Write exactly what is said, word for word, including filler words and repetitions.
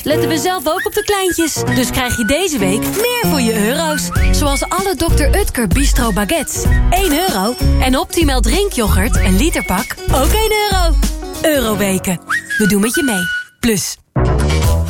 letten we zelf ook op de kleintjes. Dus krijg je deze week meer voor je euro's. Zoals alle dokter Utker Bistro Baguettes. één euro. En Optimal drinkyoghurt, een literpak, ook één euro. Euroweken. We doen met je mee. Plus,